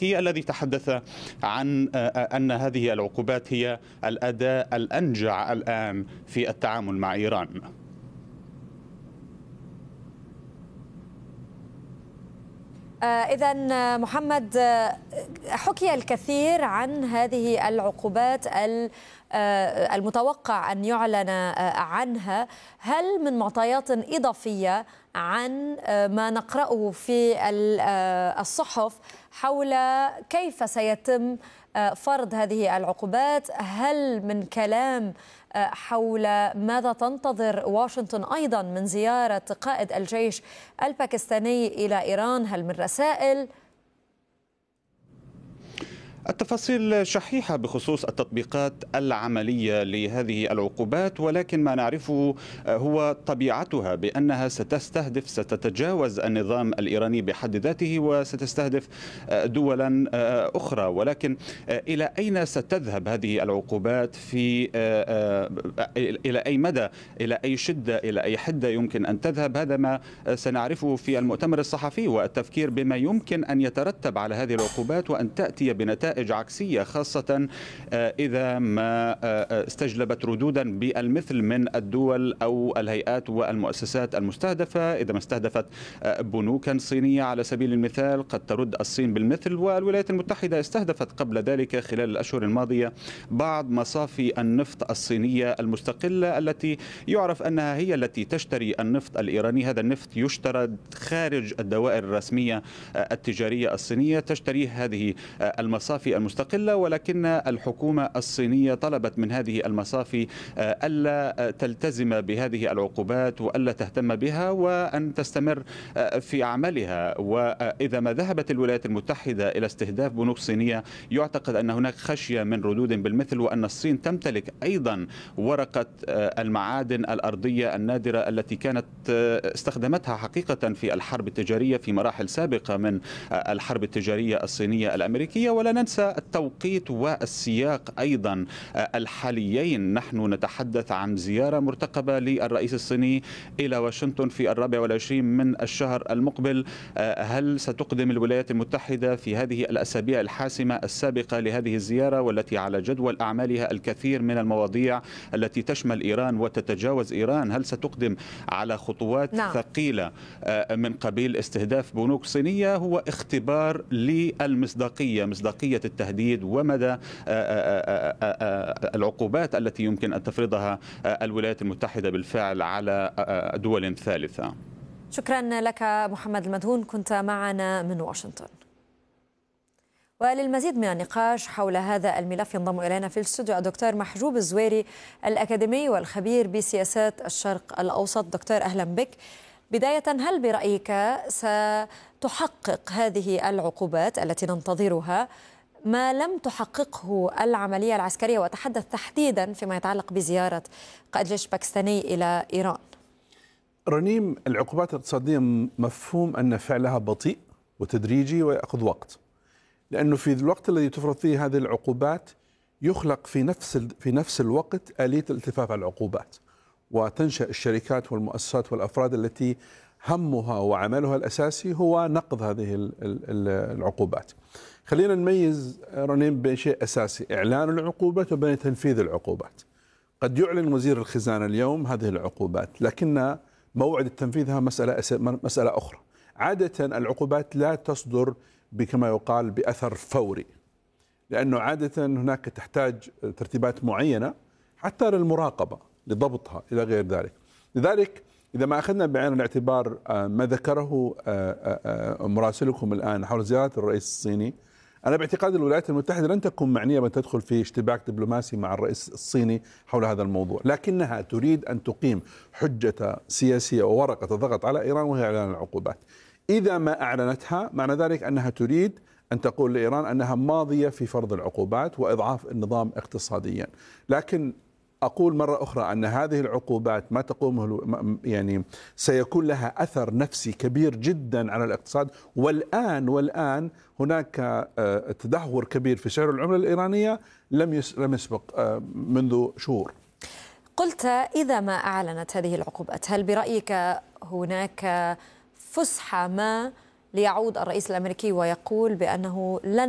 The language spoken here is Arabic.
الأمريكي الذي تحدث عن أن هذه العقوبات هي الأداة الأنجع الآن في التعامل مع إيران. إذن محمد، حكي الكثير عن هذه العقوبات المتوقع أن يعلن عنها. هل من معطيات إضافية عن ما نقرأه في الصحف حول كيف سيتم فرض هذه العقوبات؟ هل من كلام حول ماذا تنتظر واشنطن أيضا من زيارة قائد الجيش الباكستاني إلى إيران؟ هل من رسائل؟ التفاصيل شحيحة بخصوص التطبيقات العملية لهذه العقوبات، ولكن ما نعرفه هو طبيعتها بأنها ستتجاوز النظام الإيراني بحد ذاته وستستهدف دولا أخرى. ولكن إلى أين ستذهب هذه العقوبات؟ إلى أي مدى، إلى أي شدة، إلى أي حدة يمكن أن تذهب؟ هذا ما سنعرفه في المؤتمر الصحفي، والتفكير بما يمكن أن يترتب على هذه العقوبات وأن تأتي بنتائج عكسية، خاصة إذا ما استجلبت ردودا بالمثل من الدول أو الهيئات والمؤسسات المستهدفة. إذا ما استهدفت بنوكا صينية على سبيل المثال قد ترد الصين بالمثل، والولايات المتحدة استهدفت قبل ذلك خلال الأشهر الماضية بعض مصافي النفط الصينية المستقلة التي يعرف أنها هي التي تشتري النفط الإيراني. هذا النفط يشترى خارج الدوائر الرسمية التجارية الصينية، تشتريه هذه المصافي المستقلة، ولكن الحكومة الصينية طلبت من هذه المصافي ألا تلتزم بهذه العقوبات وألا تهتم بها وأن تستمر في عملها. وإذا ما ذهبت الولايات المتحدة إلى استهداف بنوك صينية يعتقد أن هناك خشية من ردود بالمثل، وأن الصين تمتلك أيضا ورقة المعادن الأرضية النادرة التي كانت استخدمتها حقيقة في الحرب التجارية في مراحل سابقة من الحرب التجارية الصينية الأمريكية. ولا ننسى التوقيت والسياق أيضا الحاليين. نحن نتحدث عن زيارة مرتقبة للرئيس الصيني إلى واشنطن في 24 من الشهر المقبل. هل ستقدم الولايات المتحدة في هذه الأسابيع الحاسمة السابقة لهذه الزيارة، والتي على جدول أعمالها الكثير من المواضيع التي تشمل إيران وتتجاوز إيران؟ هل ستقدم على خطوات ثقيلة من قبيل استهداف بنوك صينية؟ هو اختبار للمصداقية، مصداقية التهديد ومدى العقوبات التي يمكن أن تفرضها الولايات المتحدة بالفعل على دول ثالثة. شكرا لك محمد المدهون، كنت معنا من واشنطن. وللمزيد من النقاش حول هذا الملف ينضم إلينا في الاستوديو الدكتور محجوب الزويري، الأكاديمي والخبير بسياسات الشرق الأوسط. دكتور أهلا بك. بداية، هل برأيك ستحقق هذه العقوبات التي ننتظرها ما لم تحققه العملية العسكرية؟ وأتحدث تحديدا فيما يتعلق بزيارة قائد الجيش الباكستاني إلى إيران. رنيم، العقوبات الاقتصادية مفهوم أن فعلها بطيء وتدريجي ويأخذ وقت، لأنه في الوقت الذي تفرض فيه هذه العقوبات يخلق في نفس الوقت آلية الالتفاف على العقوبات، وتنشأ الشركات والمؤسسات والأفراد التي همها وعملها الأساسي هو نقض هذه العقوبات. خلينا نميز رنيم بين شيء أساسي: إعلان العقوبات وبين تنفيذ العقوبات. قد يعلن وزير الخزانة اليوم هذه العقوبات، لكن موعد تنفيذها مسألة أخرى. عادة العقوبات لا تصدر كما يقال بأثر فوري، لأنه عادة هناك تحتاج ترتيبات معينة حتى للمراقبة لضبطها إلى غير ذلك. لذلك إذا ما أخذنا بعين الاعتبار ما ذكره مراسلكم الآن حول زيارة الرئيس الصيني، أنا باعتقاد الولايات المتحدة لن تكون معنية بأن تدخل في اشتباك دبلوماسي مع الرئيس الصيني حول هذا الموضوع، لكنها تريد أن تقيم حجة سياسية وورقة ضغط على إيران، وهي إعلان العقوبات. إذا ما أعلنتها معنى ذلك أنها تريد أن تقول لإيران أنها ماضية في فرض العقوبات وإضعاف النظام اقتصاديا. لكن أقول مرة أخرى أن هذه العقوبات ما تقومه يعني سيكون لها أثر نفسي كبير جدا على الاقتصاد. والآن هناك تدهور كبير في سعر العملة الإيرانية لم يسبق منذ شهور. قلت إذا ما أعلنت هذه العقوبات، هل برأيك هناك فسحة ما ليعود الرئيس الأمريكي ويقول بأنه لن